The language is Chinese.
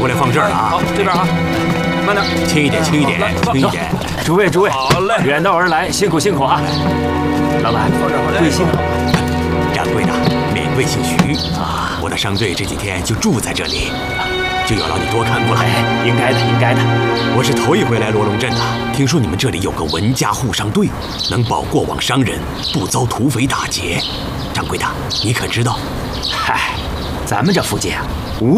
过来放这儿了啊！ 好，这边啊，慢点， 轻一点，轻一点，轻一点。 诸位， 好嘞， 远道而来，辛苦啊！老板，贵姓啊？ 掌柜的，免贵姓徐啊。我的商队这几天就住在这里，就有劳你多看顾了。 应该的。 我是头一回来罗龙镇的，听说你们这里有个文家护商队，能保过往商人不遭土匪打劫。掌柜的，你可知道？ 嗨，咱们这附近啊，